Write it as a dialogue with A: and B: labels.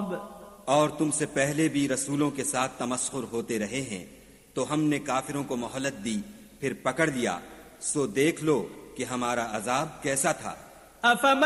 A: और तुमसे पहले भी रसूलों के साथ तमस्खुर होते रहे हैं, तो हमने काफिरों को मोहलत दी, फिर पकड़ लिया, सो देख लो कि हमारा अजाब कैसा था।